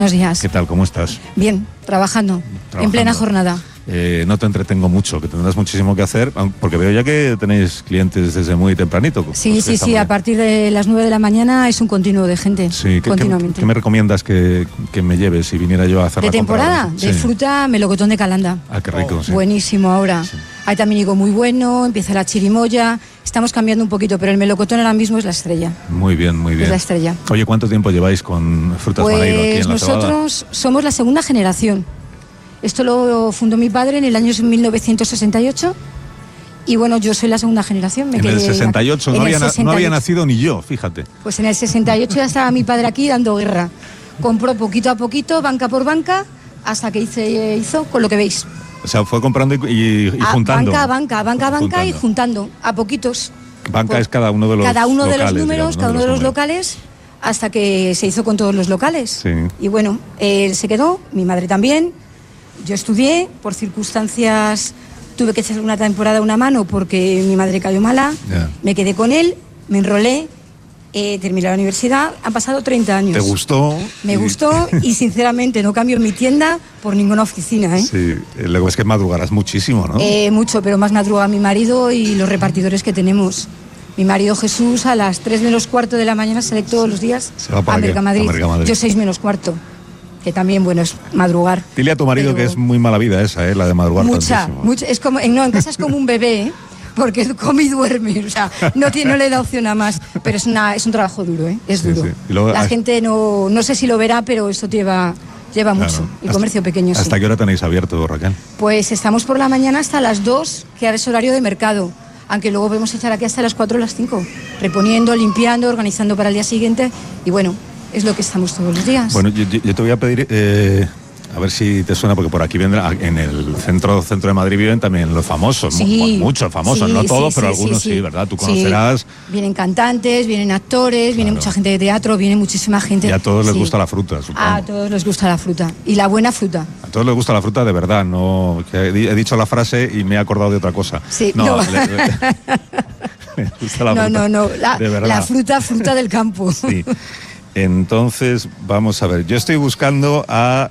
Buenos días. ¿Qué tal? ¿Cómo estás? Bien, trabajando. En plena jornada. No te entretengo mucho, que tendrás muchísimo que hacer, porque veo ya que tenéis clientes desde muy tempranito. Sí, a partir de las 9 de la mañana es un continuo de gente, sí, continuamente. ¿Qué me recomiendas que me lleves si viniera yo a hacer ¿De temporada? De fruta, melocotón de Calanda. Ah, qué rico, sí. Buenísimo ahora. Sí. Hay también higo muy bueno, empieza la chirimoya, estamos cambiando un poquito, pero el melocotón ahora mismo es la estrella. Muy bien, muy bien. Es la estrella. Oye, ¿cuánto tiempo lleváis con Frutas Maneiro aquí en la Cebada? Nosotros somos la segunda generación. Esto lo fundó mi padre en el año 1968 y bueno, yo soy la segunda generación. En el 68 no había nacido ni yo, fíjate. Pues en el 68 ya estaba mi padre aquí dando guerra. Compró poquito a poquito, banca por banca, hasta que hizo con lo que veis. O sea, fue comprando y juntando. Banca y juntando, a poquitos. Banca es cada uno de los números, digamos, cada uno de los locales, hasta que se hizo con todos los locales. Sí. Y bueno, él se quedó, mi madre también. Yo estudié, por circunstancias tuve que echar una temporada una mano porque mi madre cayó mala, me quedé con él, me enrolé, terminé la universidad, han pasado 30 años. ¿Te gustó? Me gustó y sinceramente no cambio mi tienda por ninguna oficina. Sí, luego es que madrugarás muchísimo, ¿no? Mucho, pero más madruga mi marido y los repartidores que tenemos. Mi marido Jesús a las 3 menos cuarto de la mañana sale todos los días a Mercamadrid. Yo 6 menos cuarto. Que también, bueno, es madrugar. Dile a tu marido que es muy mala vida esa, la de madrugar mucha, es como, no, en casa es como un bebé, porque come y duerme, o sea, no le da opción a más, pero es un trabajo duro, es duro. Sí. Luego, la gente no sé si lo verá, pero esto lleva mucho, el comercio pequeño. ¿Hasta qué hora tenéis abierto, Raquel? Pues estamos por la mañana hasta las 2, que ahora es horario de mercado, aunque luego podemos echar aquí hasta las 4 o las 5, reponiendo, limpiando, organizando para el día siguiente, y bueno, es lo que estamos todos los días. Bueno, yo te voy a pedir, a ver si te suena, porque por aquí vendrá, en el centro de Madrid viven también los famosos, muchos famosos, no todos, pero algunos sí, ¿verdad? Tú conocerás. Vienen cantantes, vienen actores, viene mucha gente de teatro, viene muchísima gente. Y a todos les gusta la fruta, supongo. A todos les gusta la fruta, y la buena fruta. A todos les gusta la fruta de verdad, no, que he dicho la frase y me he acordado de otra cosa. Sí, no. La fruta del campo. Sí. Entonces, vamos a ver, yo estoy buscando a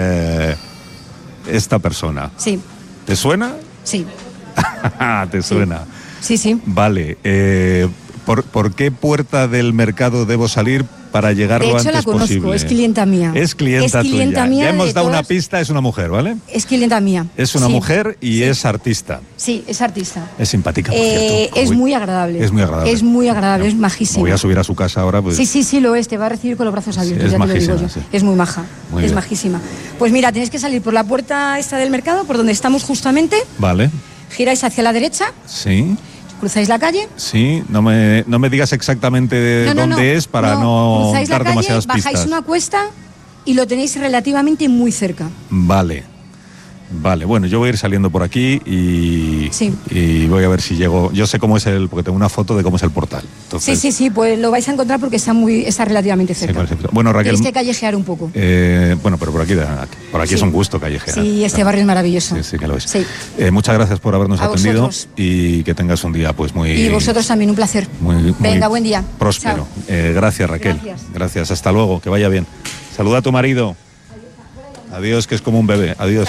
esta persona. Sí. ¿Te suena? Sí. ¿Te suena? Sí. Vale, ¿por qué puerta del mercado debo salir para llegar lo antes posible? De hecho la conozco, es clienta mía. Es clienta tuya. Mía, ya hemos dado una pista, es una mujer, ¿vale? Es clienta mía. Es una mujer y es artista. Sí, es artista. Es simpática, por cierto. Es muy agradable. Es muy agradable. Es muy agradable, es majísima. Voy a subir a su casa ahora. Pues... Sí, lo es, te va a recibir con los brazos abiertos, ya te lo digo yo. Sí. Es muy maja, es majísima. Pues mira, tenéis que salir por la puerta esta del mercado, por donde estamos justamente. Vale. Giráis hacia la derecha. Sí. ¿Cruzáis la calle? Sí, no me digas exactamente dónde es para no dar demasiadas pistas. Bajáis una cuesta y lo tenéis relativamente muy cerca. Vale, bueno, yo voy a ir saliendo por aquí y voy a ver si llego. Yo sé cómo es porque tengo una foto de cómo es el portal. Entonces, sí, pues lo vais a encontrar porque está relativamente cerca. Sí, bueno, Raquel, tenéis que callejear un poco. Bueno, pero por aquí es un gusto callejear. Sí, este barrio es maravilloso. Sí, que lo es. Sí. Muchas gracias por habernos atendido vosotros. Y que tengas un día pues muy... Y vosotros también, un placer. Venga, buen día. Próspero. Gracias, Raquel. Gracias, hasta luego, que vaya bien. Saluda a tu marido. Adiós, que es como un bebé. Adiós.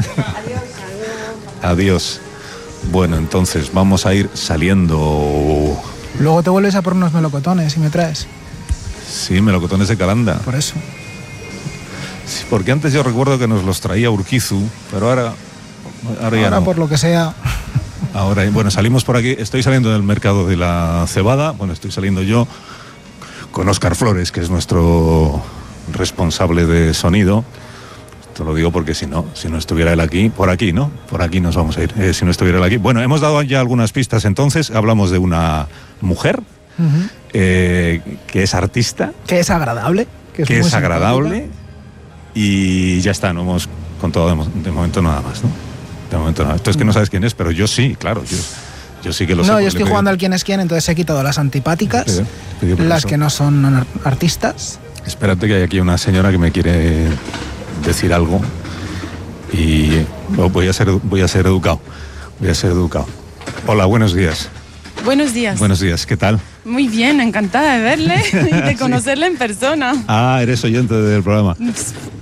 Adiós. Bueno, entonces vamos a ir saliendo. Luego te vuelves a por unos melocotones y me traes. Sí, melocotones de Calanda. Por eso. Sí, porque antes yo recuerdo que nos los traía Urquizu, pero ahora ya no. Por lo que sea. Ahora, bueno, salimos por aquí. Estoy saliendo del mercado de la Cebada. Bueno, estoy saliendo yo con Óscar Flores, que es nuestro responsable de sonido. Te lo digo porque si no estuviera él aquí, por aquí nos vamos a ir, si no estuviera él aquí. Bueno, hemos dado ya algunas pistas entonces, hablamos de una mujer que es artista. Que es agradable. Que es agradable y ya está, no hemos contado de momento nada más, ¿no? De momento nada. Tú es que no sabes quién es, pero yo sí, claro, yo sí que lo sé. No, yo estoy jugando al quién es quién, entonces he quitado las antipáticas, las que no son artistas. Espérate que hay aquí una señora que me quiere decir algo y voy a ser educado. Hola, buenos días. Buenos días. Buenos días, ¿qué tal? Muy bien, encantada de verle y de conocerle en persona. Ah, eres oyente del programa.